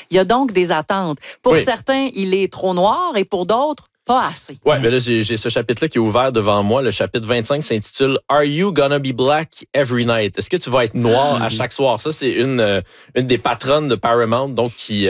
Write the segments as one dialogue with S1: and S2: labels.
S1: Il y a donc des attentes. Pour certains, il est trop noir et pour d'autres, pas assez.
S2: Oui, mais là, j'ai ce chapitre-là qui est ouvert devant moi. Le chapitre 25 s'intitule « Are you gonna be black every night? » Est-ce que tu vas être noir à chaque soir? Ça, c'est une des patronnes de Paramount donc qui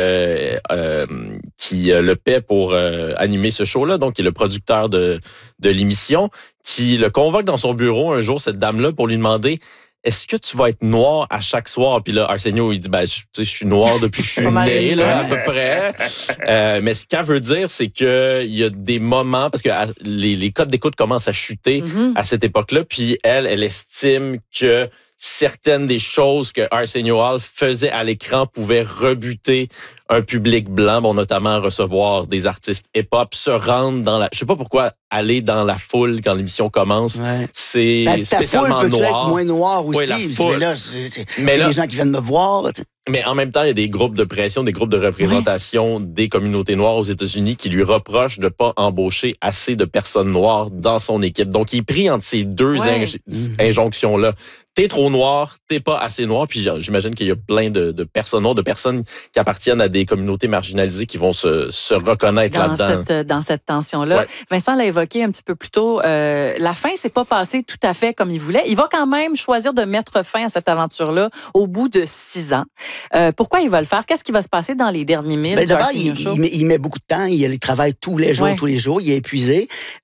S2: le paie pour animer ce show-là, donc qui est le producteur de l'émission, qui le convoque dans son bureau un jour, cette dame-là, pour lui demander est-ce que tu vas être noir à chaque soir? Puis là, Arsenio, il dit, je suis noir depuis que je suis né, là, à peu près. Mais ce qu'elle veut dire, c'est qu'il y a des moments, parce que les codes d'écoute commencent à chuter à cette époque-là, puis elle estime que certaines des choses que Arsenio Hall faisait à l'écran pouvaient rebuter un public blanc, bon, notamment recevoir des artistes hip-hop, se rendre dans la... Je sais pas pourquoi aller dans la foule quand l'émission commence, c'est spécialement
S3: ta foule peut
S2: noir.
S3: Être moins noir aussi.
S2: Oui,
S3: mais là, les gens qui viennent me voir.
S2: Mais en même temps, il y a des groupes de pression, des groupes de représentation des communautés noires aux États-Unis qui lui reprochent de pas embaucher assez de personnes noires dans son équipe. Donc, il est pris entre ces deux injonctions-là. T'es trop noir, t'es pas assez noir. Puis j'imagine qu'il y a plein de personnes noires, de personnes qui appartiennent à des communautés marginalisées qui vont se reconnaître là-dedans.
S1: Dans cette tension-là. Ouais. Vincent l'a évoqué un petit peu plus tôt. La fin s'est pas passée tout à fait comme il voulait. Il va quand même choisir de mettre fin à cette aventure-là au bout de 6 ans. Pourquoi il va le faire? Qu'est-ce qui va se passer dans les derniers milles?
S3: D'abord, il met beaucoup de temps. Il travaille tous les jours. Il est épuisé.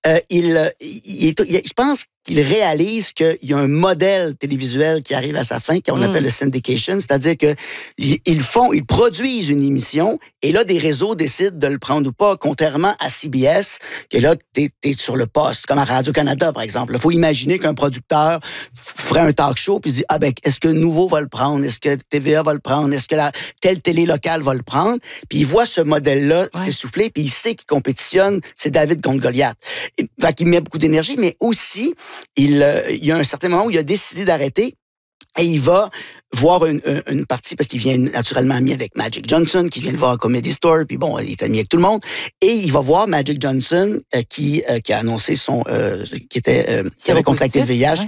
S3: Je pense qu'il réalise qu'il y a un modèle télévisuel qui arrive à sa fin, qu'on appelle le syndication, c'est-à-dire que ils produisent une émission et là, des réseaux décident de le prendre ou pas, contrairement à CBS, que là, t'es sur le poste, comme à Radio-Canada, par exemple. Il faut imaginer qu'un producteur ferait un talk show puis se dit, est-ce que Nouveau va le prendre? Est-ce que TVA va le prendre? Est-ce que telle télé locale va le prendre? Puis il voit ce modèle-là s'essouffler, puis il sait qu'il compétitionne, c'est David contre Goliath. Fait qu'il met beaucoup d'énergie, mais aussi, il y a un certain moment où il a décidé d'arrêter et il va voir une partie, parce qu'il vient naturellement ami avec Magic Johnson, qui vient le voir à Comedy Store, puis bon, il est ami avec tout le monde, et il va voir Magic Johnson, qui a annoncé qui avait contracté le VIH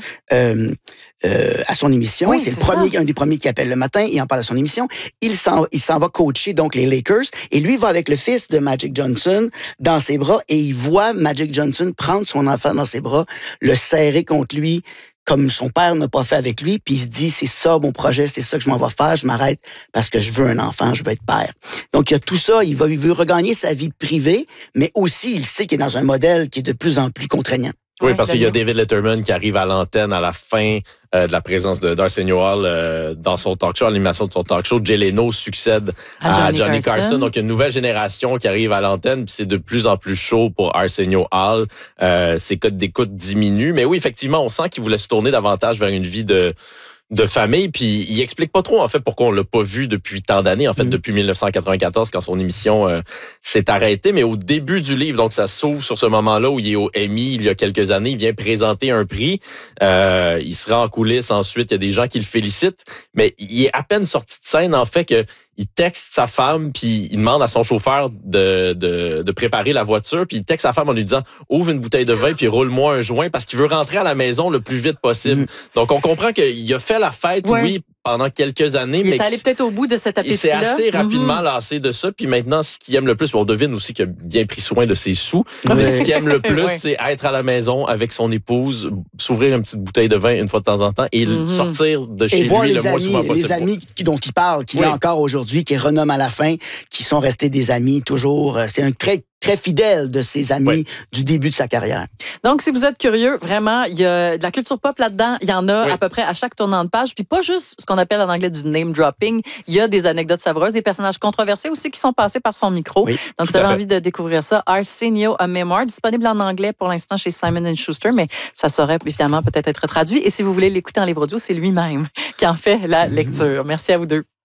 S3: à son émission.
S1: Oui,
S3: c'est un des premiers qui appelle le matin, il en parle à son émission. Il s'en va coacher donc les Lakers, et lui va avec le fils de Magic Johnson dans ses bras, et il voit Magic Johnson prendre son enfant dans ses bras, le serrer contre lui, comme son père n'a pas fait avec lui, puis il se dit, c'est ça mon projet, c'est ça que je m'en vais faire, je m'arrête parce que je veux un enfant, je veux être père. Donc, il y a tout ça, il veut regagner sa vie privée, mais aussi, il sait qu'il est dans un modèle qui est de plus en plus contraignant.
S2: Oui, parce qu'il y a David Letterman qui arrive à l'antenne à la fin de la présence d'Arsenio Hall dans son talk show, à l'animation de son talk show. Jay Leno succède à Johnny Carson. Donc, il y a une nouvelle génération qui arrive à l'antenne, puis c'est de plus en plus chaud pour Arsenio Hall. Ses codes d'écoute diminuent. Mais oui, effectivement, on sent qu'il voulait se tourner davantage vers une vie de famille, puis il explique pas trop, en fait, pourquoi on l'a pas vu depuis tant d'années, en fait, depuis 1994, quand son émission s'est arrêtée, mais au début du livre, donc ça s'ouvre sur ce moment-là où il est au Emmy, il y a quelques années, il vient présenter un prix, il se rend en coulisses ensuite, il y a des gens qui le félicitent, mais il est à peine sorti de scène, en fait, que il texte sa femme, puis il demande à son chauffeur de préparer la voiture, puis il texte sa femme en lui disant « Ouvre une bouteille de vin, puis roule-moi un joint », parce qu'il veut rentrer à la maison le plus vite possible. Donc, on comprend qu'il a fait la fête, oui, pendant quelques années.
S1: Il est allé peut-être au bout de cet appétit-là.
S2: Il s'est assez rapidement lassé de ça, puis maintenant, ce qu'il aime le plus, on devine aussi qu'il a bien pris soin de ses sous, mais ce qu'il aime le plus, c'est être à la maison avec son épouse, s'ouvrir une petite bouteille de vin une fois de temps en temps et sortir de chez lui le moins souvent possible.
S3: Les amis dont il parle, qu'il a encore aujourd'hui, qui renomment à la fin, qui sont restés des amis toujours. C'est un très fidèle de ses amis du début de sa carrière.
S1: Donc, si vous êtes curieux, vraiment, il y a de la culture pop là-dedans. Il y en a à peu près à chaque tournant de page. Puis pas juste ce qu'on appelle en anglais du name dropping. Il y a des anecdotes savoureuses, des personnages controversés aussi qui sont passés par son micro.
S3: Oui,
S1: donc, si vous avez envie de découvrir ça, Arsenio, A Memoir, disponible en anglais pour l'instant chez Simon & Schuster, mais ça saurait évidemment peut-être être traduit. Et si vous voulez l'écouter en livre audio, c'est lui-même qui en fait la lecture. Merci à vous deux.